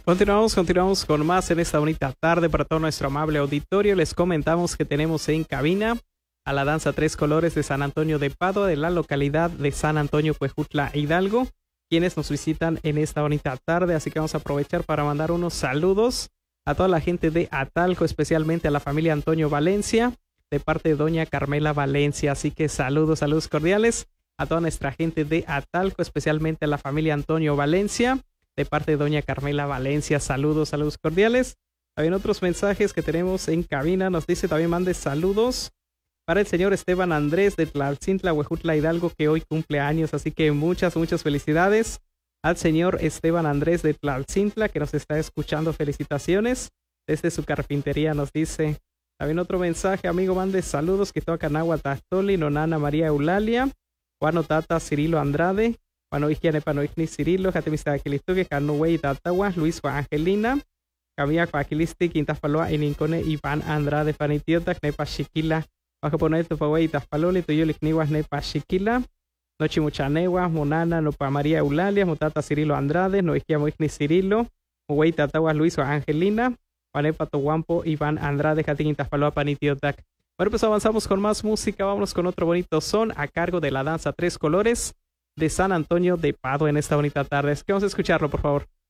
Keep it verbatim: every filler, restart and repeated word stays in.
Continuamos, continuamos con más en esta bonita tarde para todo nuestro amable auditorio. Les comentamos que tenemos en cabina a la danza Tres Colores de San Antonio de Padua, de la localidad de San Antonio, Cuejutla, Hidalgo, quienes nos visitan en esta bonita tarde. Así que vamos a aprovechar para mandar unos saludos a toda la gente de Atalco, especialmente a la familia Antonio Valencia, de parte de doña Carmela Valencia. Así que saludos, saludos cordiales a toda nuestra gente de Atalco, especialmente a la familia Antonio Valencia, de parte de doña Carmela Valencia. Saludos, saludos cordiales. También otros mensajes que tenemos en cabina. Nos dice también mande saludos para el señor Esteban Andrés de Tlalcintla, Huejutla, Hidalgo, que hoy cumple años. Así que muchas, muchas felicidades al señor Esteban Andrés de Tlalcintla, que nos está escuchando. Felicitaciones desde su carpintería, nos dice. También otro mensaje, amigo, mande saludos que toca Nahua Tastoli, Nonana María Eulalia, Juano Tata Cirilo Andrade, Panoigiane Panoigni Cirilo, Jatemista Aquilistuque, Canuwey Tatawa, Luis Juan Angelina, Camilla Aquilisti, Quintas Paloa, Inincone, Iván Andrade, Panitiota, Knepa Chiquila, Bajo Poner tu Pawey Taspaloli, Tuyulik Niwas, Nepa Chiquila, Nochimuchanewa, Monana, Nopa María Eulalia, Mutata Cirilo Andrade, Noigia Moigni Cirilo, Uwey Tatawa, Luis Juan Angelina, Panepa Toguampo, Iván Andrade, Jatintas Paloa, Panitiotac. Bueno, pues avanzamos con más música. Vámonos con otro bonito son a cargo de la danza Tres Colores de San Antonio de Padua en esta bonita tarde. Es que vamos a escucharlo, por favor.